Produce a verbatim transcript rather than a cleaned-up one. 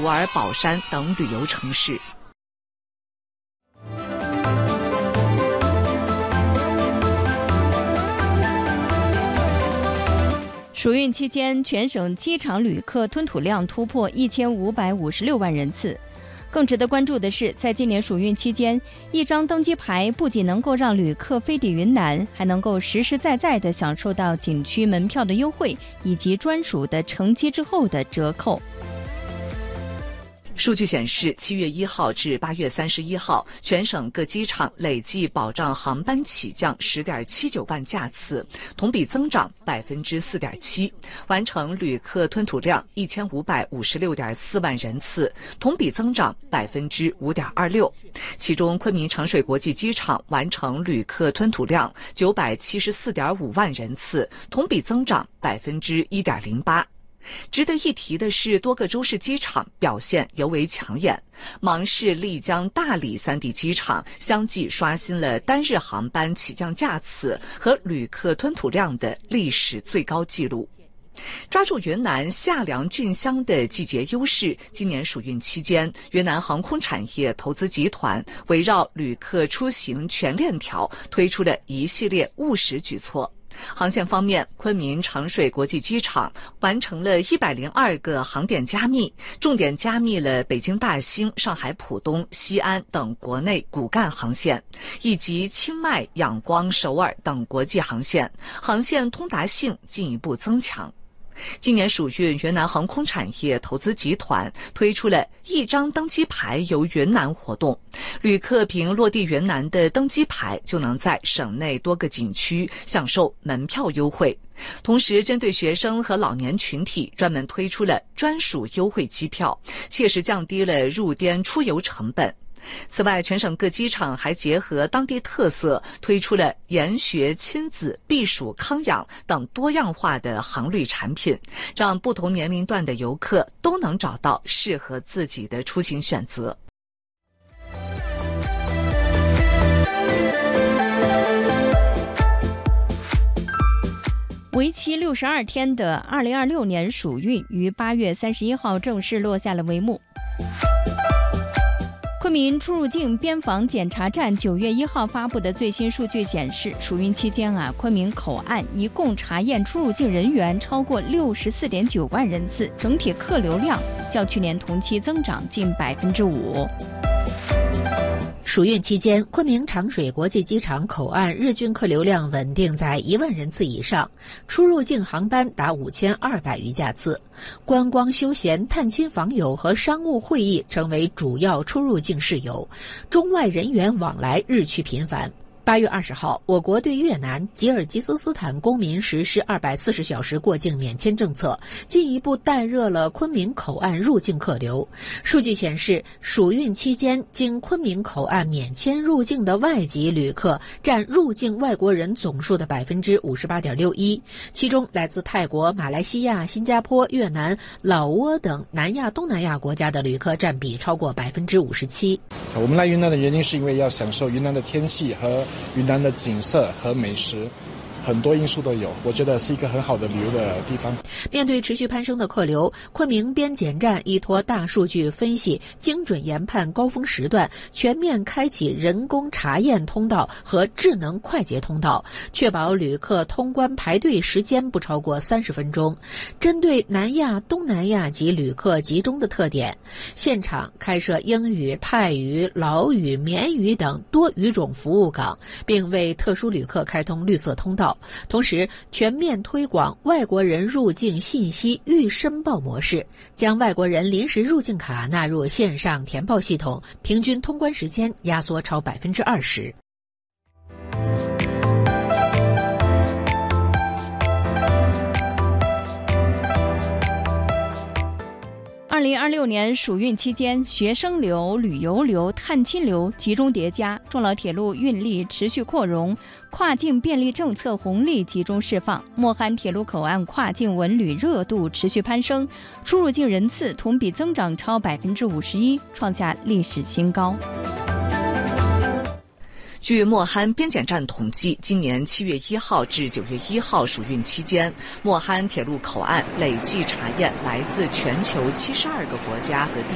鲁尔保山等旅游城市。 暑运期间，全省机场旅客吞吐量突破一千五百五十六万人次。更值得关注的是，在今年暑运期间，一张登机牌不仅能够让旅客飞抵云南，还能够实实在在地享受到景区门票的优惠以及专属的乘机之后的折扣。 数据显示，七月一号至八月三十一号，全省各机场累计保障航班起降十点七九万架次，同比增长百分之四点七，完成旅客吞吐量一千五百五十六点四万人次，同比增长百分之五点二六。其中，昆明长水国际机场完成旅客吞吐量九百七十四点五万人次，同比增长百分之一点零八。值得一提的是，多个州市机场表现尤为抢眼。芒市、丽江、大理三地机场相继刷新了单日航班起降架次和旅客吞吐量的历史最高纪录。抓住云南夏凉峻乡的季节优势，今年暑运期间，云南航空产业投资集团围绕旅客出行全链条推出了一系列务实举措。航线方面，昆明长水国际机场完成了一百零二个航点加密，重点加密了北京大兴、上海浦东、西安等国内骨干航线，以及清迈、仰光、首尔等国际航线，航线通达性进一步增强。今年暑运，云南航空产业投资集团推出了一张登机牌游云南活动，旅客凭落地云南的登机牌就能在省内多个景区享受门票优惠。同时，针对学生和老年群体，专门推出了专属优惠机票，切实降低了入滇出游成本。此外，全省各机场还结合当地特色，推出了研学、亲子、避暑、康养等多样化的航旅产品，让不同年龄段的游客都能找到适合自己的出行选择。 为期六十二天的二零二六年暑运于八月三十一号正式落下了帷幕。昆明出入境边防检查站九月一号发布的最新数据显示，暑运期间啊，昆明口岸一共查验出入境人员超过六十四点九万人次，整体客流量较去年同期增长近百分之五。 暑运期间，昆明长水国际机场口岸日均客流量稳定在一万人次以上，出入境航班达五千二百余架次。观光休闲、探亲访友和商务会议成为主要出入境事由，中外人员往来日趋频繁。八月二十号，我国对越南、吉尔吉斯斯坦公民实施二百四十小时过境免签政策，进一步带热了昆明口岸入境客流。数据显示，暑运期间经昆明口岸免签入境的外籍旅客占入境外国人总数的百分之五十八点六一，其中来自泰国、马来西亚、新加坡、越南、老挝等南亚、东南亚国家的旅客占比超过百分之五十七。 我们来云南的原因是因为要享受云南的天气和云南的景色和美食，很多因素都有，我觉得是一个很好的旅游的地方。 面对持续攀升的客流，昆明边检站依托大数据分析，精准研判高峰时段，全面开启人工查验通道和智能快捷通道，确保旅客通关排队时间不超过三十分钟。针对南亚、东南亚及旅客集中的特点，现场开设英语、泰语、老语、缅语等多语种服务岗，并为特殊旅客开通绿色通道。同时，全面推广外国人入境信息预申报模式，将外国人临时入境卡纳入线上填报系统，平均通关时间压缩超百分之二十。 二零二六年暑运期间，学生流、旅游流、探亲流集中叠加，中老铁路运力持续扩容，跨境便利政策红利集中释放，莫罕铁路口岸跨境文旅热度持续攀升，出入境人次同比增长超百分之五十一，创下历史新高。 据莫罕边检站统计，今年七月一号至九月一号暑运期间，莫罕铁路口岸累计查验来自全球七十二个国家和地